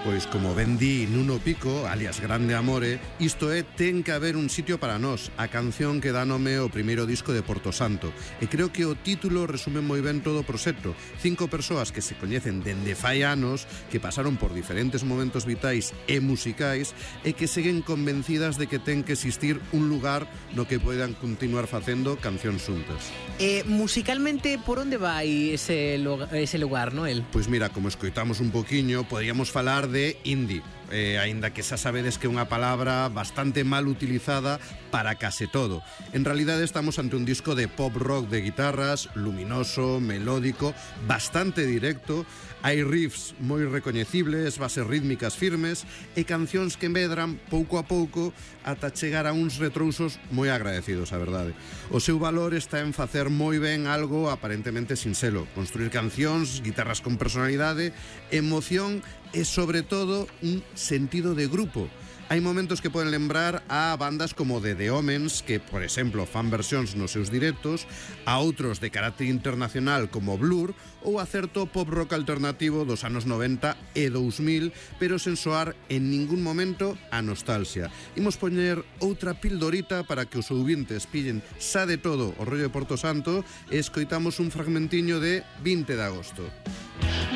Pois como ben di Nuno Pico, alias Grande Amore, isto é Ten que haber un sitio para nós, a canción que dá nome ao primeiro disco de Porto Santo. E creo que o título resume moi ben todo o proxecto. 5 persoas que se coñecen dende fai anos, que pasaron por diferentes momentos vitais e musicais e que seguen convencidas de que ten que existir un lugar no que poidan continuar facendo cancións xuntas. Musicalmente, por onde vai ese lugar, Noel? Pois mira, como escoitamos un poquiño, podríamos falar de indie, aínda que xa sabedes que é unha palabra bastante mal utilizada para case todo. En realidade estamos ante un disco de pop rock de guitarras, luminoso, melódico, bastante directo, hai riffs moi recoñecibles, bases rítmicas firmes e cancións que medran pouco a pouco ata chegar a uns retrousos moi agradecidos, a verdade. O seu valor está en facer moi ben algo aparentemente sinxelo, construir cancións, guitarras con personalidade, emoción e, sobre todo, un sentido de grupo. Hai momentos que poden lembrar a bandas como The Omens, que, por exemplo, fan versións nos seus directos, a outros de carácter internacional como Blur, ou a certo pop rock alternativo dos anos 90 e 2000, pero sen soar en ningún momento a nostalgia. Imos poñer outra pildorita para que os ouvintes pillen xa de todo o rollo de Porto Santo e escoitamos un fragmentiño de 20 de agosto.